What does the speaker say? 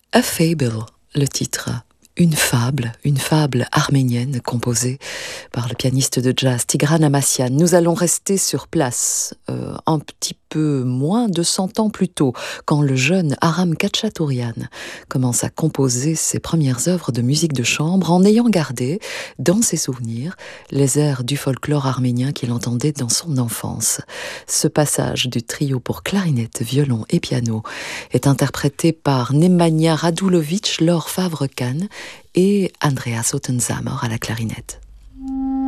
A Fable, le titre. Une fable arménienne composée par le pianiste de jazz Tigran Amassian. Nous allons rester sur place un petit peu moins de 100 ans plus tôt, quand le jeune Aram Khachaturian commence à composer ses premières œuvres de musique de chambre en ayant gardé, dans ses souvenirs, les airs du folklore arménien qu'il entendait dans son enfance. Ce passage du trio pour clarinette, violon et piano est interprété par Nemanja Radulovic, Laure Favre-Kahn et Andreas Ottenzamer à la clarinette.